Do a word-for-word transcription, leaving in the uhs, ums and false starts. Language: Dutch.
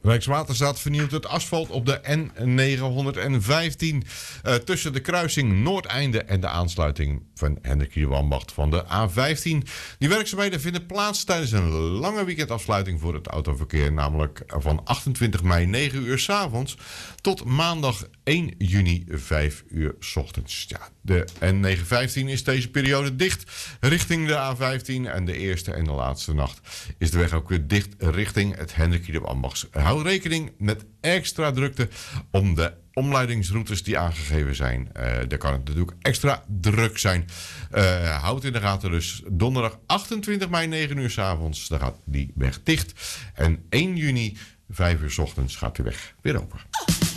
Rijkswaterstaat vernieuwt het asfalt op de N negenhonderdvijftien uh, tussen de kruising Noordeinde en de aansluiting van Hendrik Ido Ambacht van de A vijftien. Die werkzaamheden vinden plaats tijdens een lange weekendafsluiting voor het autoverkeer, namelijk van achtentwintig mei negen uur 's avonds tot maandag één juni vijf uur 's ochtends. Ja, de N negenhonderdvijftien is deze periode dicht richting de A vijftien en de eerste en de laatste nacht is de weg ook weer dicht richting het Hendrik Ido Ambacht. Houd rekening met extra drukte om de omleidingsroutes die aangegeven zijn. Uh, daar kan het natuurlijk extra druk zijn. Uh, houd in de gaten dus donderdag achtentwintig mei negen uur 's avonds. Dan gaat die weg dicht. En één juni vijf uur 's ochtends gaat de weg weer open.